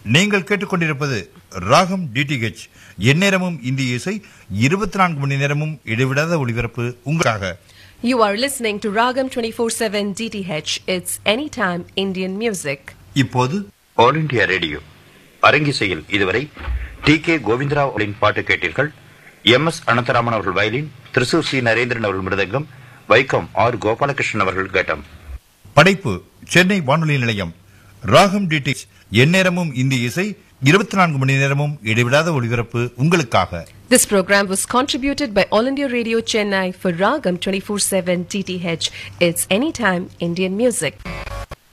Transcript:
நீங்கள் கேட்டுக்கொண்டிருப்பது ராகம் டிடிஹெச். எந்நேரமும் இந்திய இசை, 24 மணி நேரமும் இடைவிடாத ஒளிபரப்பு உங்களுக்காக. You are listening to Ragam 24/7 DTH. It's anytime Indian music. இப்போது ஆல் இண்டியா ரேடியோ அரங்கிசையில் இதுவரை டி.கே. கோவிந்தராவ் அவர்களின் பாட்டு கேட்டீர்கள். எம்.எஸ். அனந்தராமன் அவர்கள் வயலின், திருசூர் சி. நரேந்திரன் அவர்கள் மிருதங்கம், வைக்கம் ஆர். கோபாலகிருஷ்ணன் அவர்கள் கட்டம். படைப்பு சென்னை வானொலி நிலையம். ராகம் டிடிஹெச், எந்நேரமும் இந்திய இசை, 24 மணி நேரமும் இடைவிடாத ஒளிபரப்பு உங்களுக்காக. This program was contributed by All India Radio Chennai for Ragam 24/7 DTH. It's anytime Indian music.